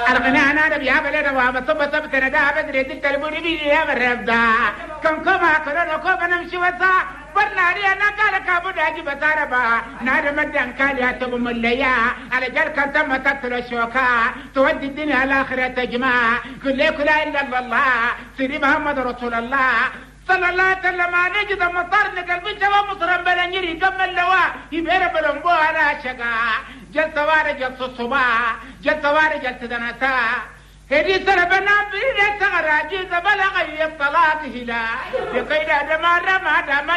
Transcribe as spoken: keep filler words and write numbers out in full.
أرغنا أنا نبيها بلنا وما صبت صبت نداها بدري دلت البوري بي يا مربدا كم كما كلنا كوبا نمشي وسا برناري أنا قال كابو داجي بتاربا نار مدن كالي هتبو مليا على جال كنت ما تطل الشوكا تودي الدنيا الآخرة تجمع كل كل إلا الله سيدي محمد رسول الله صلى الله عليه وسلم نجد مطار نقل بنتوا مطرم بلنجري قم اللواء يبير بلنبو على شقا جل سواري جل صصبا جل سواري جل تدنتا هدي سربنا بيدي سغراجي زبلغي الطلاق هلا بقيد دمار ما دام